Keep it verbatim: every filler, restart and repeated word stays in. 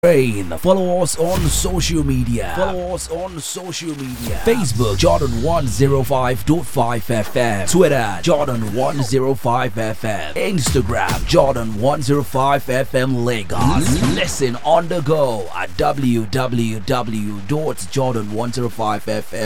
Rain. Follow us on social media. Follow us on social media. Facebook Jordan one oh five point five F M. Twitter Jordan one oh five F M. Instagram Jordan one oh five F M Lagos. Listen on the go at w w w dot jordan one oh five f m